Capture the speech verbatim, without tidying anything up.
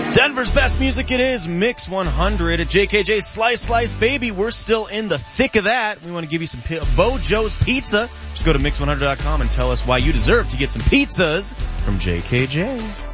Denver's best music, it is Mix one hundred at J K J Slice Slice Baby. We're still in the thick of that. We want to give you some P- Bojo's Pizza. Just go to mix one hundred dot com and tell us why you deserve to get some pizzas from J K J.